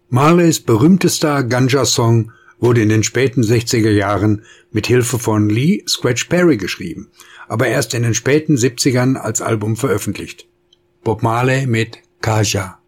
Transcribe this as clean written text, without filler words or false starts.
Marleys berühmtester Ganja-Song wurde in den späten 60er Jahren mit Hilfe von Lee Scratch Perry geschrieben, aber erst in den späten 70ern als Album veröffentlicht. Bob Marley mit Kaja.